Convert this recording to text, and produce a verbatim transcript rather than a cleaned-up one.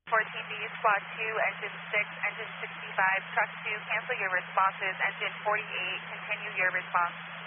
fourteen B, squad two, engine six, engine sixty-five, truck two, cancel your responses, engine forty-eight, continue your response.